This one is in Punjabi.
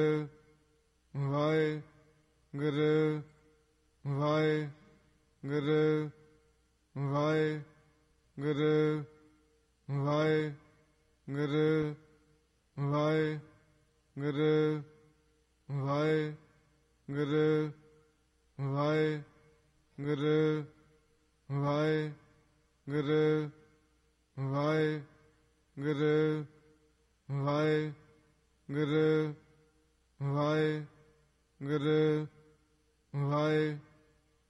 ਵਾਹਿਗੁਰੂ ਵਾਹਿਗੁਰੂ ਵਾਹਿਗੁਰੂ ਵਾਹਿਗੁਰੂ ਵਾਹਿਗੁਰੂ ਵਾਹਿਗੁਰੂ ਵਾਹਿਗੁਰੂ ਵਾਹਿਗੁਰੂ ਵਾਹਿਗੁਰੂ ਵਾਹਿਗੁਰੂ ਵਾਹਿਗੁਰੂ ਵਾਹਿਗੁਰੂ